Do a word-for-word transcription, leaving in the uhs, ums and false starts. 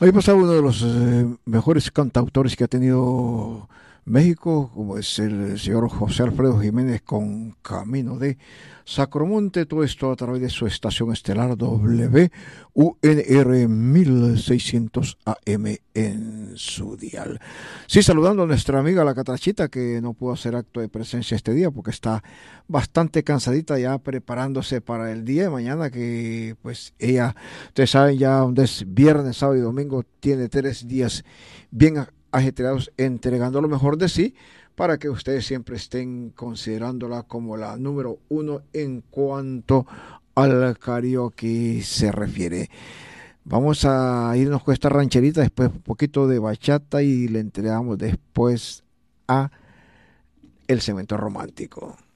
Ahí pasaba uno de los eh, mejores cantautores que ha tenido México, como es el señor José Alfredo Jiménez con Camino de Sacromonte, todo esto a través de su estación estelar W U N R mil seiscientos A M en su dial. Sí, saludando a nuestra amiga la Catrachita, que no pudo hacer acto de presencia este día porque está bastante cansadita ya preparándose para el día de mañana, que pues ella, ustedes saben ya donde es viernes, sábado y domingo, tiene tres días bien ajetreados entregando lo mejor de sí para que ustedes siempre estén considerándola como la número uno en cuanto al karaoke se refiere. Vamos a irnos con esta rancherita, después un poquito de bachata y le entregamos después a el cemento romántico.